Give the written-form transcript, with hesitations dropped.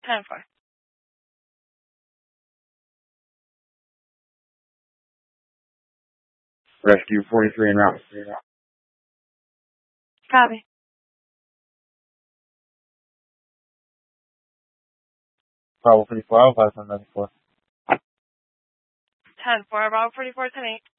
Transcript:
10-4. Rescue 43 en route. Copy. Bravo 44, Alpha 94. 10-4, Bravo 44, 10-8.